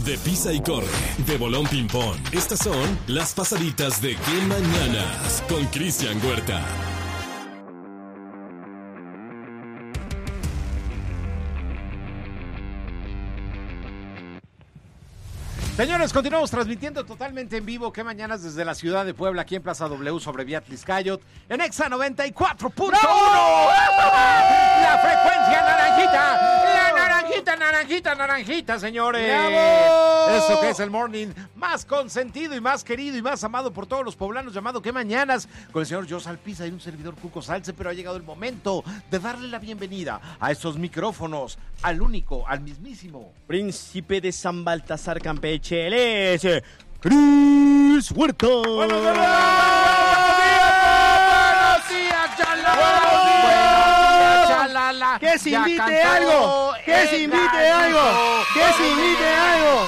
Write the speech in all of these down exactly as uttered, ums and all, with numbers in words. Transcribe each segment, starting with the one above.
De pisa y corre, de bolón ping-pong. Estas son las pasaditas de Qué Mañanas con Cristian Huerta. Señores, continuamos transmitiendo totalmente en vivo Qué Mañanas desde la ciudad de Puebla, aquí en Plaza W sobre Beatriz Cayot, en Exa noventa y cuatro punto uno. La frecuencia naranjita, la naranjita, naranjita, naranjita, señores. ¡Bravo! Eso que es el morning más consentido y más querido y más amado por todos los poblanos, llamado Qué Mañanas, con el señor Jos Alpiza y un servidor Cuco Salce, pero ha llegado el momento de darle la bienvenida a estos micrófonos, al único, al mismísimo príncipe de San Baltasar Campeche. Él es Cris Huerta. ¡Buenos días! ¡Buenos días, chalala! ¡Buenos días, chalala! ¡Que se invite algo! ¡Que se invite algo! ¡Que se invite algo!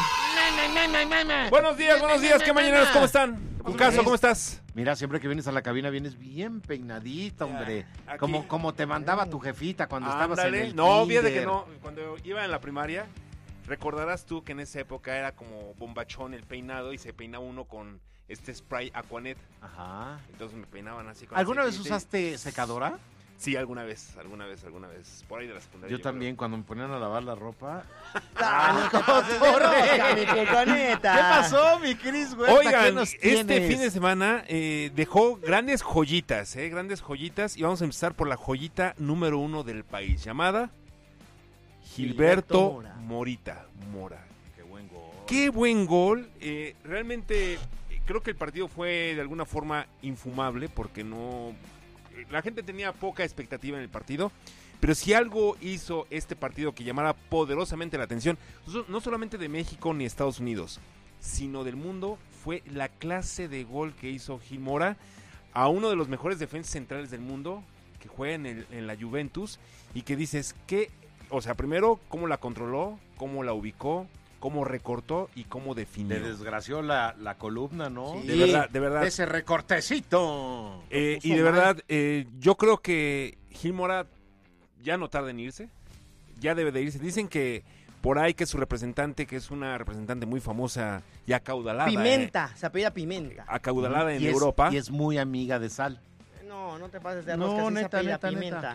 Buenos días, buenos días, Qué Mañaneros, ¿cómo están? Cucaso, ¿cómo estás? Mira, siempre que vienes a la cabina vienes bien peinadita, hombre. Aquí. Como, como te mandaba tu jefita cuando estabas en Ándale. el No, kinder. fíjate que no. Cuando iba en la primaria, recordarás tú que en esa época era como bombachón el peinado y se peinaba uno con este spray Aquanet. Ajá. Entonces me peinaban así con ¿Alguna vez aceite. usaste secadora? Sí, alguna vez, alguna vez, alguna vez. Por ahí de la secundaria. Yo también, cuando me ponían a lavar la ropa. ¡Ah, no te pases de rosca, mi coconeta! ¿Qué pasó, mi Cris, güey? Oigan, este fin de semana eh, dejó grandes joyitas, eh, grandes joyitas. Y vamos a empezar por la joyita número uno del país, llamada Gilberto, Gilberto Mora. Morita Mora. Qué buen gol. Qué buen gol. Eh, realmente eh, creo que el partido fue de alguna forma infumable porque no... La gente tenía poca expectativa en el partido, pero si algo hizo este partido que llamara poderosamente la atención, no solamente de México ni Estados Unidos, sino del mundo, fue la clase de gol que hizo Gil Mora a uno de los mejores defensas centrales del mundo, que juega en, el, en la Juventus, y que dices, que, o sea, primero, cómo la controló, cómo la ubicó, cómo recortó y cómo definió. Le desgració la, la columna, ¿no? Sí. De verdad, de verdad. Ese recortecito. Eh, y de verdad, eh, yo creo que Gil Mora ya no tarda en irse, ya debe de irse. Dicen que por ahí que su representante, que es una representante muy famosa y acaudalada. Pimenta, eh, se apellida Pimenta. acaudalada en y es, Europa. Y es muy amiga de Sal. No, no te pases de No, rosca, sí se neta, apellida neta, Pimenta. neta.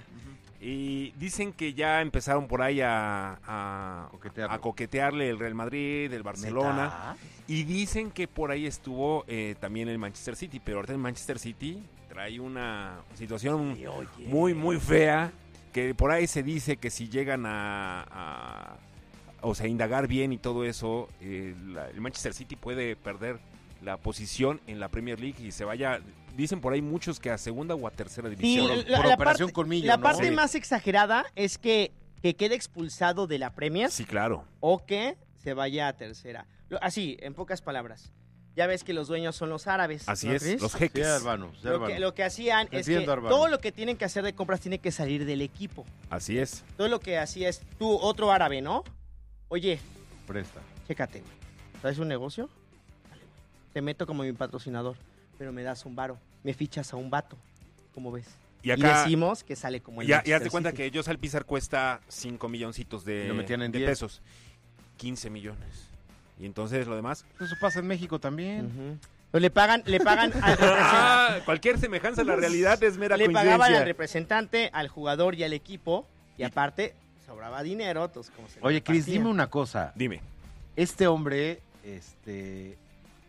Y dicen que ya empezaron por ahí a, a, Coquetearlo. a coquetearle el Real Madrid, el Barcelona. ¿Neta? Y dicen que por ahí estuvo eh, también el Manchester City, pero ahorita el Manchester City trae una situación Oye, oye. muy, muy fea, que por ahí se dice que si llegan a, a o sea, indagar bien y todo eso, eh, la, el Manchester City puede perder la posición en la Premier League y se vaya, dicen por ahí muchos que a segunda o a tercera Sí, división. Por- la, por la Operación parte, Colmillo, la ¿no? parte Sí. más exagerada es que, que quede expulsado de la Premier Sí, claro. o que se vaya a tercera. Lo- así, en pocas palabras. Ya ves que los dueños son los árabes. Así ¿no, es, Cris? los Sí, jeques. hermano. sí, Lo hermano. que, lo que hacían es Entiendo, que hermano. todo lo que tienen que hacer de compras tiene que salir del equipo. Así es. Todo lo que hacía es tú, otro árabe, ¿no? Oye, Presta. chécate, güey. ¿Traes un negocio? Dale, güey. Te meto como mi patrocinador, pero me das un varo. Me fichas a un vato. ¿Cómo ves? Y acá y decimos que sale como el ya, ya Manchester te cuenta City. que Jos Alpizar cuesta cinco milloncitos de, Y lo metían en de diez. pesos. quince millones. Y entonces lo demás. Eso pasa en México también. Ujú. Pero le pagan, le pagan al representante. Ah, cualquier semejanza a la realidad es mera Le coincidencia. pagaban al representante, al jugador y al equipo. Y aparte, sobraba dinero. Entonces, como se Oye, Cris, repartía. dime una cosa. Dime. Este hombre, este,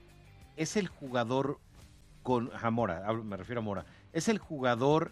es el jugador con a Mora, hablo- me refiero a Mora. Es el jugador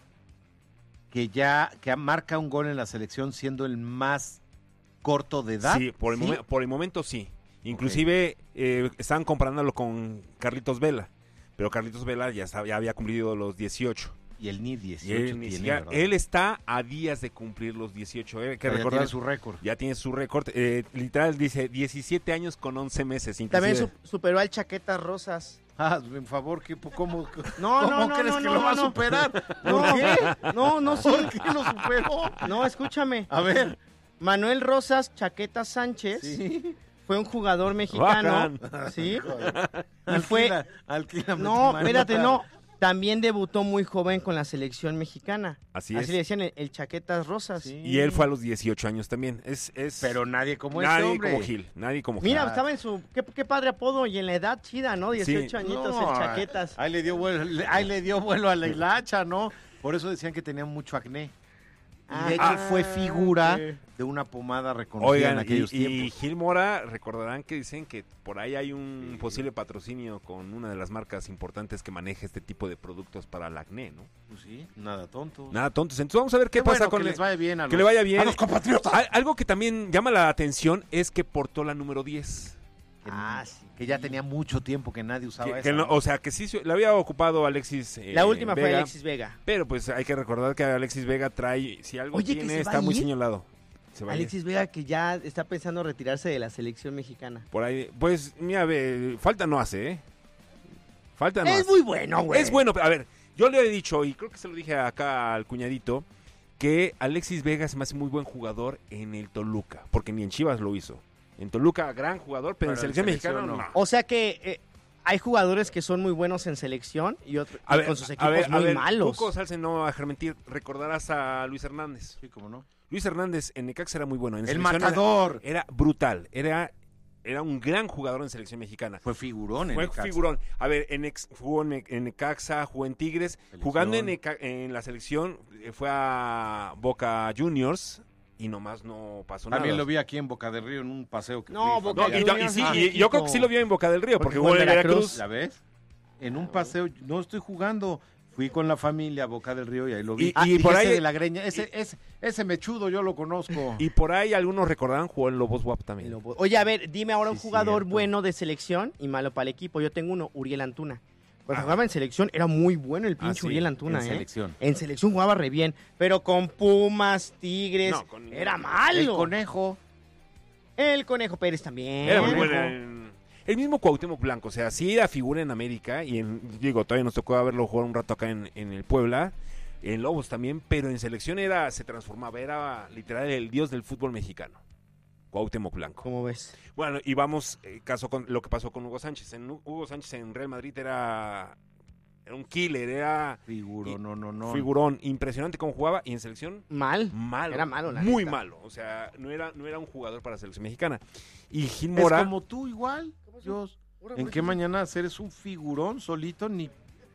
que ya que marca un gol en la selección siendo el más corto de edad. Sí, por el, ¿Sí? momen- por el momento sí. Inclusive eh, estaban comparándolo con Carlitos Vela. Pero Carlitos Vela ya, estaba- ya había cumplido los dieciocho. Y el ni Y dieciocho él, tiene, ni siquiera- ¿verdad? él está a días de cumplir los dieciocho. Eh, que O sea, ya recordar, tiene su récord. ya tiene su récord. Eh, literal dice diecisiete años con once meses. También Inclusive. su- superó al Chaquetas Rosas. Ah, en favor, ¿qué, ¿cómo, No, ¿cómo no, no, crees no, que no, lo va no. a superar? No, ¿Por qué? No, no, sí. ¿Por qué lo superó? No, escúchame. A ver. Manuel Rosas Chaquetas Sánchez Sí. fue un jugador mexicano. Bajan. ¿Sí? Y fue. Alquila, alquila No, tu espérate, manita. no. También debutó muy joven con la selección mexicana. Así Así es. le decían el, el Chaquetas Rosas. Sí. Y él fue a los dieciocho años también. Es, es Pero nadie como nadie este hombre. como Gil, nadie como Gil. Mira, Ah. estaba en su... Qué, qué padre apodo y en la edad chida, ¿no? dieciocho Sí. añitos, No, el Chaquetas. Ahí le dio vuelo, le- ahí le dio vuelo a la hilacha, ¿no? Por eso decían que tenía mucho acné. Y de hecho Ah, fue figura ok. de una pomada reconocida en Oigan, y, aquellos y tiempos. Gil Mora, recordarán que dicen que por ahí hay un posible patrocinio con una de las marcas importantes que maneja este tipo de productos para el acné, ¿no? Pues sí, nada tonto. Nada tontos. Entonces vamos a ver qué, Qué pasa bueno con que el- les vaya bien a que los, le vaya bien. a los compatriotas. Al- algo que también llama la atención es que portó la número diez. Que, Ah, sí. que ya tenía mucho tiempo que nadie usaba Que- esa, que no- ¿no? o sea, que sí se- la había ocupado Alexis eh, La última fue Vega, Alexis Vega. Pero pues hay que recordar que Alexis Vega trae, si algo Oye, que tiene, se va está a muy ir. señalado. Se va a ir. Alexis Vega que ya está pensando retirarse de la selección mexicana. Por ahí, pues, mira, ve, falta no hace, ¿eh? Falta no Es hace. muy bueno, güey. Es bueno, pero a ver, yo le he dicho, y creo que se lo dije acá al cuñadito, que Alexis Vega se me hace muy buen jugador en el Toluca, porque ni en Chivas lo hizo. En Toluca, gran jugador, pero, Pero en en selección selección mexicana no. no. O sea que eh, hay jugadores que son muy buenos en selección y otros A ver, con sus a equipos ver, a muy ver, malos. Cuco Salce, no a mentir, recordarás a Luis Hernández. Sí, cómo no. Luis Hernández en Necaxa era muy bueno. En El selección era- matador. Era, brutal, era, era un gran jugador en selección mexicana. Fue figurón en Fue Necaxa. figurón. A ver, en ex- jugó en, Ne- en Necaxa, jugó en Tigres. Selección. Jugando en, Neca- en la selección, eh, fue a Boca Juniors y nomás no pasó También nada. lo vi aquí en Boca del Río en un paseo que No, fui, Boca No, y, familiar. yo- y sí, Ah, y México. yo creo que sí lo vio en Boca del Río, porque, Porque jugó jugó en en Veracruz. Veracruz. ¿La ves? En un paseo, no estoy jugando, fui con la familia a Boca del Río y ahí lo vi. Y- Ah, y por ese ahí- de la greña, ese, ese, ese mechudo yo lo conozco. Y por ahí algunos recordarán, jugó en Lobos Guap también. Lo- Oye, a ver, dime ahora un Sí, jugador cierto. bueno de selección y malo para el equipo. Yo tengo uno, Uriel Antuna. Cuando Ah. jugaba en selección era muy bueno el Ah, pinche sí, Uriel Antuna, en ¿eh? selección. En selección jugaba re bien, pero con Pumas, Tigres, No, con ningún- era El malo. conejo. El Conejo Pérez también. Era muy Conejo. bueno. en- El mismo Cuauhtémoc Blanco, o sea, sí era figura en América y en, digo, todavía nos tocó verlo jugar un rato acá en, en el Puebla, en Lobos también, pero en selección era, se transformaba, era literal el dios del fútbol mexicano, Cuauhtémoc Blanco. ¿Cómo ves? Bueno, y vamos, eh, caso con lo que pasó con Hugo Sánchez. En Hu- Hugo Sánchez en Real Madrid era, era un killer, era Figuro, Y- no, no, no. figurón, impresionante cómo jugaba, y en selección Mal. malo. Era malo, la muy neta. malo. O sea, no era, no era un jugador para la selección mexicana. Y Gil Es Mora, como tú igual. Dios. ¿En qué mañana eres un figurón solito ni,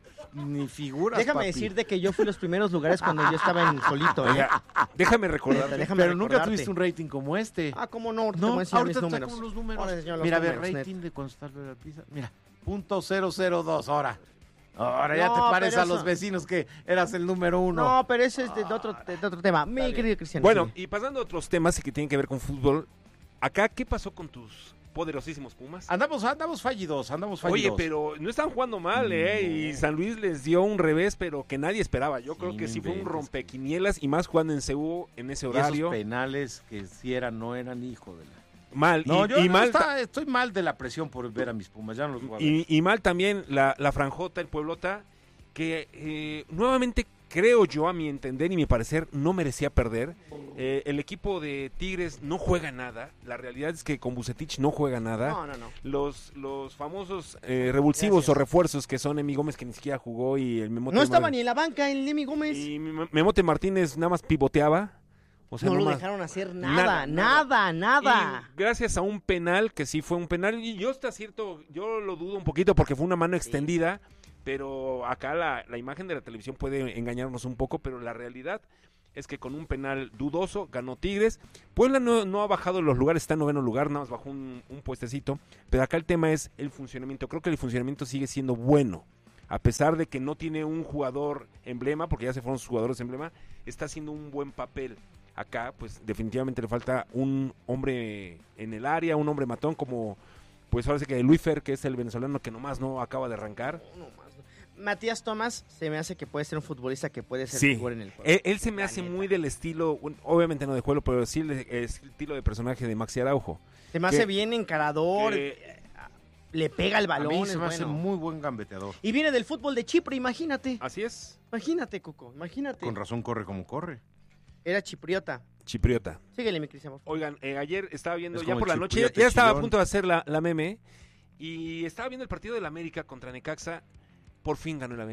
ni figuras, Déjame papi? decirte que yo fui los primeros lugares cuando yo estaba en solito, ¿eh? oiga, déjame recordar. Neta, déjame Pero nunca recordarte. tuviste un rating como este. Ah, ¿cómo no? Ahorita te No, voy a enseñar ahorita mis te números. saco los números. Ahora te enseño los Mira, a ver, números, rating net. de Constalve Alpiza. Mira, punto cero cero dos, ahora. Ahora ya No, te pares pero a los eso- vecinos que eras el número uno. No, pero ese es de, de otro, de, de otro tema. Mi bien. querido Cristiano. Bueno, sí. y pasando a otros temas que tienen que ver con fútbol, acá, ¿qué pasó con tus poderosísimos Pumas? Andamos, andamos fallidos, andamos fallidos. Oye, pero no están jugando mal, ¿eh? Y San Luis les dio un revés, pero que nadie esperaba. Yo Sí, creo que no sí fue un inventes. rompequinielas, y más jugando en C U en ese Y horario. esos penales que si eran, no eran, hijo de la... Mal. No, y, yo y no mal está- estoy mal de la presión por ver a mis Pumas, ya no los voy a ver. Y, y mal también la, la franjota, el Pueblota, que eh, nuevamente creo yo, a mi entender y mi parecer, no merecía perder. Eh, el equipo de Tigres no juega nada. La realidad es que con Vucetich no juega nada. No, no, no. Los, los famosos eh, revulsivos Gracias. o refuerzos que son Emi Gómez, que ni siquiera jugó, y el Memote No estaba Mar- ni en la banca el Nemi Gómez. y Mem- Memote Martínez nada más pivoteaba. O sea, no lo nomás- dejaron hacer nada, nada, nada. nada, nada. Y gracias a un penal, que sí fue un penal, y yo está cierto, yo lo dudo un poquito porque fue una mano extendida, pero acá la, la imagen de la televisión puede engañarnos un poco, pero la realidad es que con un penal dudoso ganó Tigres. Puebla no, no ha bajado los lugares, está en noveno lugar, nada más bajó un, un puestecito, pero acá el tema es el funcionamiento. Creo que el funcionamiento sigue siendo bueno, a pesar de que no tiene un jugador emblema, porque ya se fueron sus jugadores emblema, está haciendo un buen papel. Acá, pues definitivamente le falta un hombre en el área, un hombre matón, como pues ahora sí que Luis Fer, que es el venezolano que nomás no acaba de arrancar. No, más no. Matías Tomás se me hace que puede ser un futbolista que puede ser Sí, figura en el juego. él, él se me La hace neta. muy del estilo, bueno, obviamente no de juego, pero sí el estilo de personaje de Maxi Araujo. se me que- hace bien encarador, que- eh, le pega el A balón, mí se es me hace bueno. muy buen gambeteador. Y viene del fútbol de Chipre, imagínate. Así es, Imagínate, Coco, imagínate. Con razón corre como corre. Era chipriota. chipriota. Síguele, mi Cristian. por favor. Ogan, eh, ayer estaba viendo, Es ya como por el la noche, ya, chipriote ya estaba a chillón. punto de hacer la, la meme, y estaba viendo el partido del América contra Necaxa. Por fin ganó el América.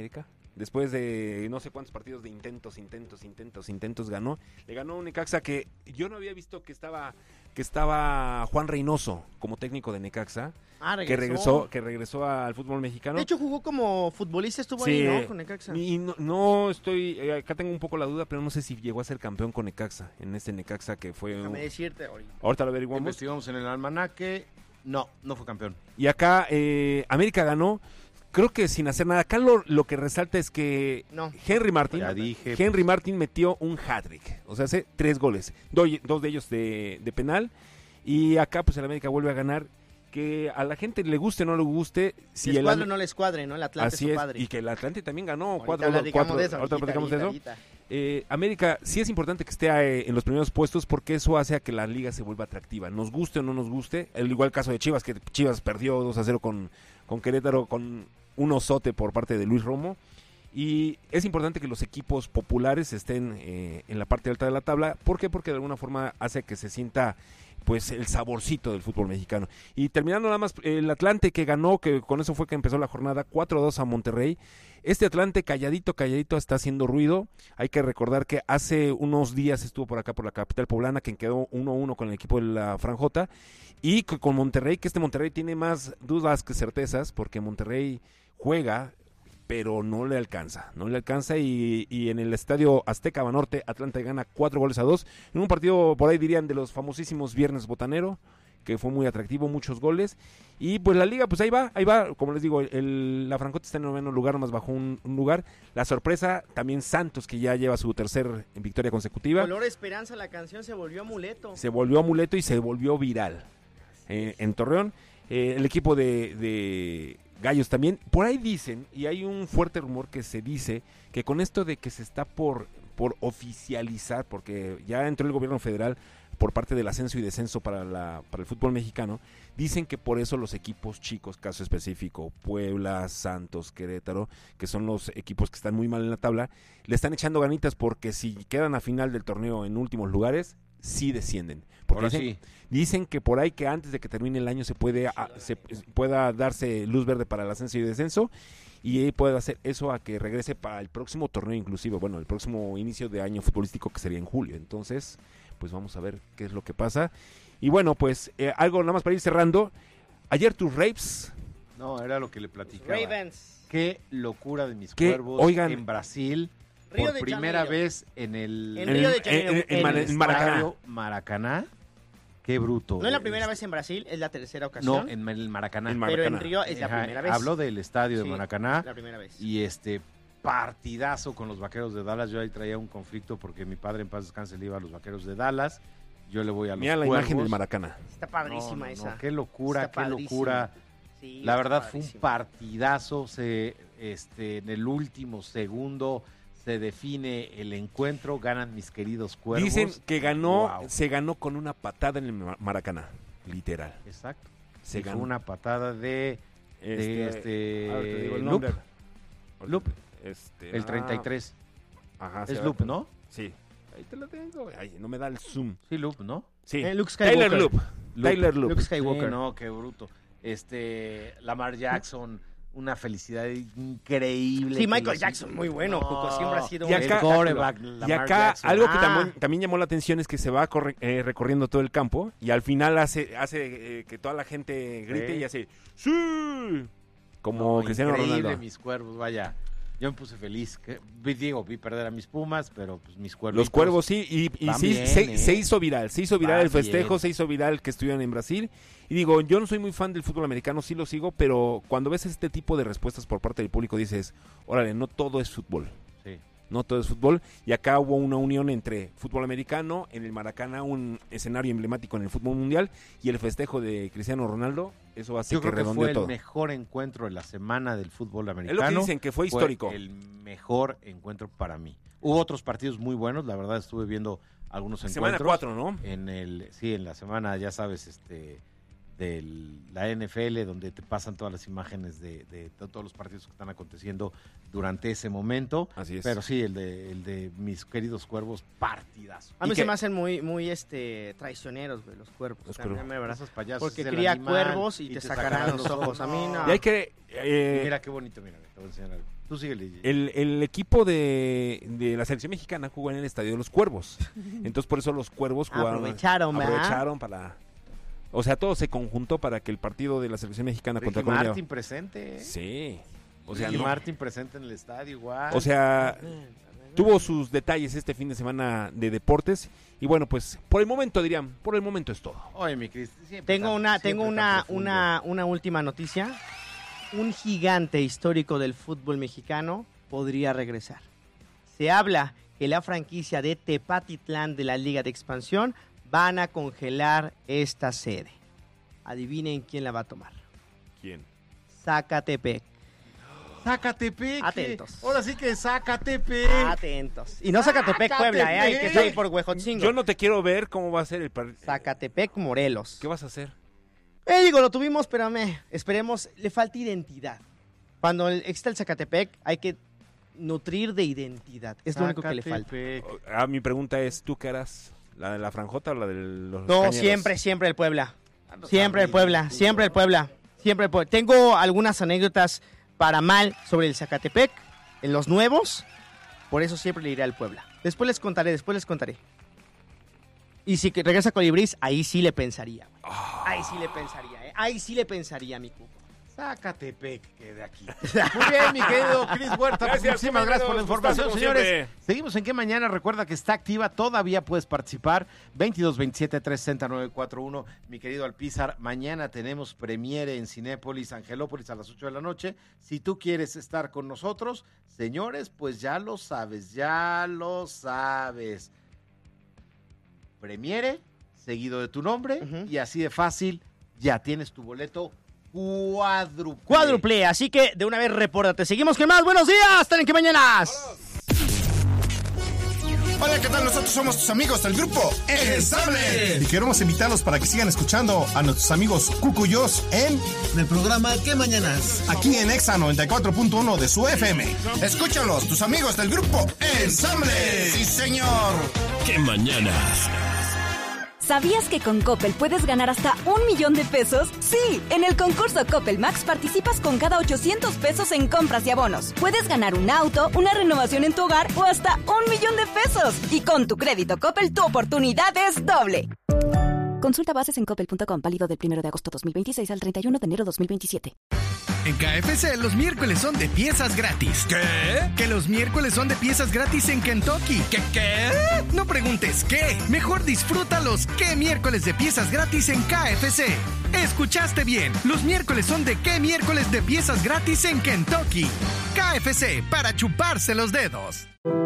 después de no sé cuántos partidos de intentos, intentos, intentos, intentos, ganó. Le ganó un Necaxa que yo no había visto que estaba que estaba Juan Reynoso como técnico de Necaxa, Ah, que regresó que regresó al fútbol mexicano. De hecho, jugó como futbolista, estuvo Sí, ahí, ¿no? Con Necaxa. Y no, no estoy, eh, acá tengo un poco la duda, pero no sé si llegó a ser campeón con Necaxa, en este Necaxa que fue... Déjame decirte ahorita. Ahorita lo averiguamos. Investigamos en el almanaque. No, no fue campeón. Y acá eh, América ganó, creo que sin hacer nada. Acá lo, lo que resalta es que No. Henry Martin, Ya dije, Henry pues. Martin metió un hat-trick, o sea, hace tres goles, doy- dos de ellos de, de penal, y acá pues el América vuelve a ganar, que a la gente le guste o no le guste, si Si el escuadre Am- no le escuadre, ¿no? El Atlante así es su es, padre. y que el Atlante también ganó Ahorita cuatro, platicamos cuatro de eso, ahorita ahorita, platicamos de eso. ahorita, ahorita. Eh, América sí es importante que esté eh, en los primeros puestos porque eso hace a que la liga se vuelva atractiva, nos guste o no nos guste, el igual caso de Chivas, que Chivas perdió dos a cero con, con Querétaro con un osote por parte de Luis Romo, y es importante que los equipos populares estén eh, en la parte alta de la tabla. ¿Por qué? Porque de alguna forma hace que se sienta pues el saborcito del fútbol mexicano. Y terminando nada más, el Atlante que ganó, que con eso fue que empezó la jornada, cuatro a dos a Monterrey. Este Atlante calladito, calladito está haciendo ruido. Hay que recordar que hace unos días estuvo por acá por la capital poblana, que quedó uno a uno con el equipo de la Franjota, y que con Monterrey, que este Monterrey tiene más dudas que certezas, porque Monterrey juega, pero no le alcanza, no le alcanza, y, y en el estadio Azteca Banorte, Atlanta gana cuatro goles a dos, en un partido por ahí dirían de los famosísimos Viernes Botanero, que fue muy atractivo, muchos goles, y pues la liga, pues ahí va, ahí va, como les digo, el, la Franjota está en noveno lugar, nomás bajó un, un lugar, la sorpresa, también Santos, que ya lleva su tercer victoria consecutiva, Color Esperanza, la canción se volvió amuleto. se volvió amuleto y se volvió viral eh, en Torreón, eh, el equipo de... de Gallos también, por ahí dicen, y hay un fuerte rumor que se dice, que con esto de que se está por, por oficializar, porque ya entró el gobierno federal por parte del ascenso y descenso para, la, para el fútbol mexicano, dicen que por eso los equipos chicos, caso específico, Puebla, Santos, Querétaro, que son los equipos que están muy mal en la tabla, le están echando ganitas porque si quedan a final del torneo en últimos lugares, sí descienden. Porque Ahora dicen, sí. dicen que por ahí que antes de que termine el año se puede a, se pueda darse luz verde para el ascenso y descenso, y ahí puede hacer eso a que regrese para el próximo torneo, inclusive, bueno, el próximo inicio de año futbolístico, que sería en julio. Entonces, pues vamos a ver qué es lo que pasa. Y bueno, pues eh, algo nada más para ir cerrando. Ayer tus Rapes, No, era lo que le platicaba. Ravens. Qué locura de mis ¿Qué? cuervos Oigan. en Brasil. Río Por de primera Janeiro. vez en el, En En Río el- de Janeiro. en- en- en en- Mar- el en Maracaná. estadio Maracaná. Qué bruto. No es la eh, primera es- vez en Brasil, es la tercera No, ocasión. en el Maracaná. En pero en Maracaná. Río es la Ajá, primera vez. Hablo del estadio de Sí, Maracaná. La primera vez. Y este partidazo con los Vaqueros de Dallas. Yo ahí traía un conflicto porque mi padre en paz descanse le iba a los Vaqueros de Dallas. Yo le voy a los mira la Cuervos. imagen del Maracaná. Está No, padrísima no, no, esa. qué locura, Está qué padrísima. locura. Sí, La está verdad fue un padrísimo. partidazo. Se, este, en el último segundo se define el encuentro. Ganan mis queridos Cuervos. Dicen que ganó, Wow. se ganó con una patada en el Ma- Maracaná, literal. Exacto. Se Y fue ganó. una patada de, de este, ahora te digo el Loop. nombre. Loop, Este, el ah, treinta y tres. Ajá, sí, Es a ver, Loop, ¿no? Sí. Ahí te lo tengo. Ay, no me da el zoom. Sí, Loop, ¿no? Sí. Eh, Luke Skywalker. Tyler Loop. Tyler Loop. Luke Skywalker. Sí, no, qué bruto. Este, Lamar Jackson, una felicidad increíble. Sí, que Michael los- Jackson, muy bueno, Cuco, siempre ha sido Y un acá- el quarterback, Y Lamar acá Jackson. algo que Ah. también, también llamó la atención es que se va corre- eh, recorriendo todo el campo y al final hace, hace eh, que toda la gente grite Sí. y hace ¡sí! Como No, Cristiano increíble, Ronaldo. mis Cuervos, vaya. Yo me puse feliz. Que, vi- digo, vi perder a mis Pumas, pero pues mis Cuervos. Los Cuervos sí, y, y Van sí, bien, se, ¿eh? se hizo viral, se hizo viral Van el festejo, bien. se hizo viral que estuvieron en Brasil. Y digo, yo no soy muy fan del fútbol americano, sí lo sigo, pero cuando ves este tipo de respuestas por parte del público dices, órale, no todo es fútbol. Sí. No todo es fútbol, y acá hubo una unión entre fútbol americano, en el Maracaná un escenario emblemático en el fútbol mundial, y el festejo de Cristiano Ronaldo, eso hace Yo que creo que redondeó fue el todo. mejor encuentro de la semana del fútbol Es americano. lo que dicen, que fue histórico. el mejor encuentro para mí. Hubo otros partidos muy buenos, la verdad estuve viendo algunos Semana encuentros. cuatro, ¿no? En el, sí, en la semana, ya sabes, este, de la N F L, donde te pasan todas las imágenes de, de, de todos los partidos que están aconteciendo durante ese momento. Así es. Pero sí, el de, el de mis queridos Cuervos, partidazo. A mí ¿Y se qué? me hacen muy, muy este, traicioneros, güey, los cuervos. Los También, cuervos. la verdad. Esos payasos, Porque es el cría animal, cuervos y, te sacarán los ojos. A mí no. Y hay que... eh, Mira qué bonito, mira, te voy a enseñar algo. Tú síguele. El, el equipo de, de la selección mexicana jugó en el Estadio de los Cuervos. Entonces, por eso los Cuervos jugaron. Aprovecharon, ¿verdad? Aprovecharon para... O sea, todo se conjuntó para que el partido de la selección mexicana Ricky contra Colombia... Martin presente, ¿eh? Sí. O sea, Ricky no- Martin presente en el estadio, igual. o sea, tuvo sus detalles este fin de semana de deportes. Y bueno, pues, por el momento, dirían, por el momento es todo. Oye, mi Cristi, siempre Tengo tan- una, siempre tengo tan una, profundo. una, una última noticia. Un gigante histórico del fútbol mexicano podría regresar. Se habla que la franquicia de Tepatitlán de la Liga de Expansión van a congelar esta sede. Adivinen quién la va a tomar. ¿Quién? Zacatepec. Zacatepec. Atentos. Ahora sí que Zacatepec. Atentos. Y no Zacatepec, Puebla, ¿eh? Hay que Zacatepec. ir por Huejotzingo. Yo no te quiero ver cómo va a ser el partido. Zacatepec, Morelos. ¿Qué vas a hacer? Eh, digo, lo tuvimos, pero me, esperemos, le falta identidad. Cuando el- exista el Zacatepec, hay que nutrir de identidad. Es lo único que le falta. Zacatepec. Ah, mi pregunta es, ¿tú qué harás? ¿La de la franjota o la de los No, cañeros? siempre, siempre el Puebla. Ando Siempre el también, Puebla, tú. siempre el Puebla. Siempre el Puebla. Tengo algunas anécdotas para mal sobre el Zacatepec, en los nuevos. Por eso siempre le iré al Puebla. Después les contaré, después les contaré. Y si que regresa Colibrís, ahí sí le pensaría, güey. Ahí sí le pensaría, ¿eh? Ahí sí le pensaría, mi cu. Zacatepec, que de aquí. Muy bien, mi querido Cris Huerta. Pues Gracias, muchísimas gracias por la gustazo, información, como señores. siempre. Seguimos en Que Mañana. Recuerda que está activa. Todavía puedes participar. veintidós veintisiete trescientos sesenta nueve cuarenta y uno. Mi querido Alpizar, mañana tenemos premiere en Cinépolis, Angelópolis a las ocho de la noche. Si tú quieres estar con nosotros, señores, pues ya lo sabes, ya lo sabes. Premiere, seguido de tu nombre, Ujú. y así de fácil, ya tienes tu boleto cuádruple. Cuádruple, así que de una vez repórtate. Seguimos con más. Buenos días, están en Que Mañanas. Hola, ¿qué tal? Nosotros somos tus amigos del grupo El Ensamble. Y queremos invitarlos para que sigan escuchando a nuestros amigos Cucuyos en Del programa ¿Qué Mañanas? aquí en Exa noventa y cuatro punto uno de su F M. Escúchalos, tus amigos del grupo El Ensamble. Sí, señor. ¡Qué mañanas! ¿Sabías que con Coppel puedes ganar hasta un millón de pesos? Sí, en el concurso Coppel Max participas con cada ochocientos pesos en compras y abonos. Puedes ganar un auto, una renovación en tu hogar o hasta un millón de pesos. Y con tu crédito Coppel, tu oportunidad es doble. Consulta bases en coppel punto com, válido del primero de agosto dos mil veintiséis al treinta y uno de enero dos mil veintisiete. En K F C los miércoles son de piezas gratis. ¿Qué? Que los miércoles son de piezas gratis en Kentucky. ¿Qué qué? No preguntes qué. Mejor disfruta los qué miércoles de piezas gratis en K F C. Escuchaste bien. Los miércoles son de qué miércoles de piezas gratis en Kentucky. K F C para chuparse los dedos.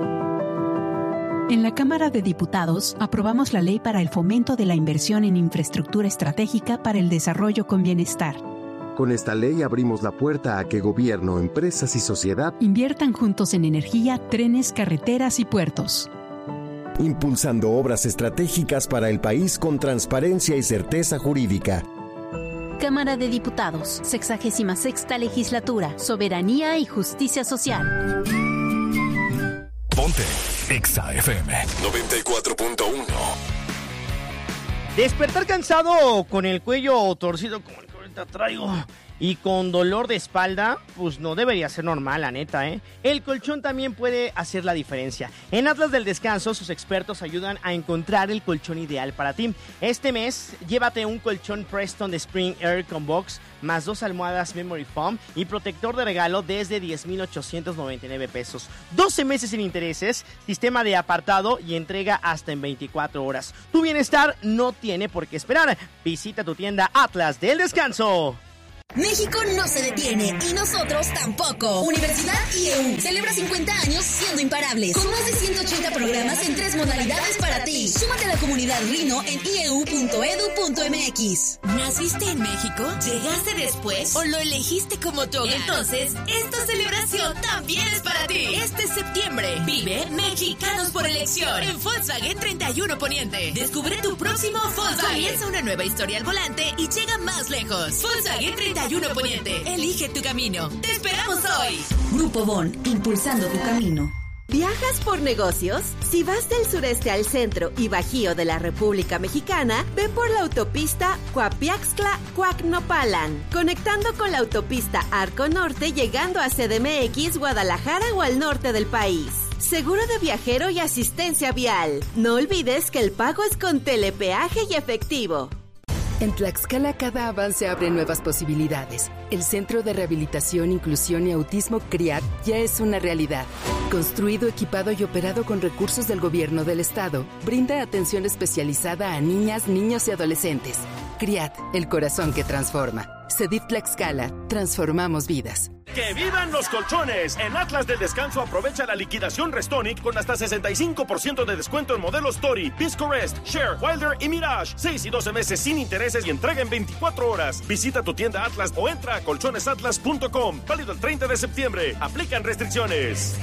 En la Cámara de Diputados aprobamos la Ley para el Fomento de la Inversión en Infraestructura Estratégica para el Desarrollo con Bienestar. Con esta ley abrimos la puerta a que gobierno, empresas y sociedad Inviertan juntos en energía, trenes, carreteras y puertos. impulsando obras estratégicas para el país con transparencia y certeza jurídica. Cámara de Diputados, sexagésima sexta Legislatura, Soberanía y Justicia Social. Ponte Exa F M noventa y cuatro punto uno. Despertar cansado con el cuello torcido como el que ahorita traigo y con dolor de espalda, pues no debería ser normal, la neta, ¿eh? El colchón también puede hacer la diferencia. En Atlas del Descanso, sus expertos ayudan a encontrar el colchón ideal para ti. Este mes, llévate un colchón Preston de Spring Air con box, más dos almohadas Memory Foam y protector de regalo desde diez mil ochocientos noventa y nueve pesos. doce meses sin intereses, sistema de apartado y entrega hasta en veinticuatro horas. Tu bienestar no tiene por qué esperar. Visita tu tienda Atlas del Descanso. México no se detiene y nosotros tampoco. Universidad I E U celebra cincuenta años siendo imparables, con más de ciento ochenta programas en tres modalidades para ti. Súmate a la comunidad Rino en i e u punto e d u punto m x. ¿Naciste en México? ¿Llegaste después? ¿O lo elegiste como tu hogar? Entonces, esta celebración también es para ti. Este septiembre, vive Mexicanos por Elección en Volkswagen treinta y uno Poniente. Descubre tu próximo Volkswagen. Comienza una nueva historia al volante y llega más lejos. Volkswagen treinta y uno Poniente. Elige tu camino. ¡Te esperamos hoy! Grupo Bon, impulsando tu camino. ¿Viajas por negocios? Si vas del sureste al centro y bajío de la República Mexicana, ve por la autopista Coapiaxtla-Coacnopalan, conectando con la autopista Arco Norte llegando a C D M X, Guadalajara o al norte del país. Seguro de viajero y asistencia vial. No olvides que el pago es con telepeaje y efectivo. En Tlaxcala cada avance abre nuevas posibilidades. El Centro de Rehabilitación, Inclusión y Autismo CRIAT ya es una realidad. Construido, equipado y operado con recursos del gobierno del estado, brinda atención especializada a niñas, niños y adolescentes. CRIAT, el corazón que transforma. CEDIF Tlaxcala, transformamos vidas. ¡Que vivan los colchones! En Atlas del Descanso aprovecha la liquidación Restonic con hasta sesenta y cinco por ciento de descuento en modelos Tori, Pisco Rest, Share, Wilder y Mirage. seis y doce meses sin intereses y entrega en veinticuatro horas. Visita tu tienda Atlas o entra a colchones atlas punto com. Válido el treinta de septiembre. Aplican restricciones.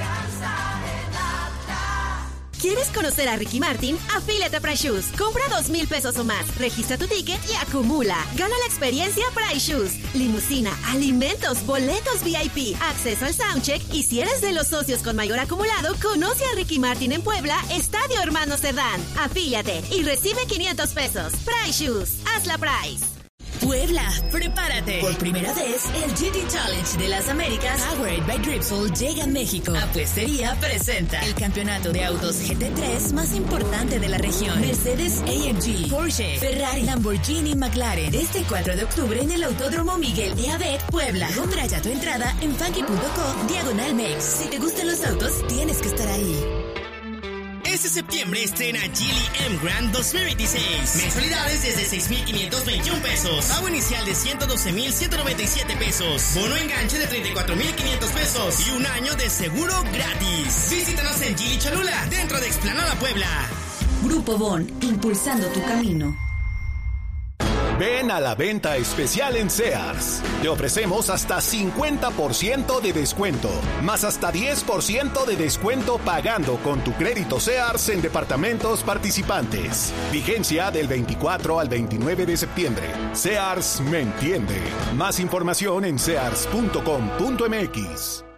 ¿Quieres conocer a Ricky Martin? Afíliate a Price Shoes. Compra dos mil pesos o más. Registra tu ticket y acumula. Gana la experiencia Price Shoes. Limusina, alimentos, boletos V I P, acceso al soundcheck. Y si eres de los socios con mayor acumulado, conoce a Ricky Martin en Puebla, Estadio Hermano Cerdán. Afíliate y recibe quinientos pesos. Price Shoes. Haz la Price. Puebla, prepárate. Por primera vez, el G T Challenge de las Américas, Powered by Dripsol, llega a México. Apuestería presenta el campeonato de autos G T tres más importante de la región. Mercedes A M G, Porsche, Ferrari, Lamborghini, McLaren. Este cuatro de octubre en el Autódromo Miguel de Abet, Puebla. Compra ya tu entrada en funky punto com, diagonal mex. Si te gustan los autos, tienes que estar ahí. Este septiembre estrena Geely M Grand dos mil veintiséis. Mensualidades desde seis mil quinientos veintiún pesos. Pago inicial de ciento doce mil ciento noventa y siete pesos. Bono enganche de treinta y cuatro mil quinientos pesos. Y un año de seguro gratis. Visítanos en Geely Cholula, dentro de Explanada Puebla. Grupo Bon, impulsando tu camino. Ven a la venta especial en Sears. Te ofrecemos hasta cincuenta por ciento de descuento, más hasta diez por ciento de descuento pagando con tu crédito Sears en departamentos participantes. Vigencia del veinticuatro al veintinueve de septiembre. Sears me entiende. Más información en sears punto com punto m x.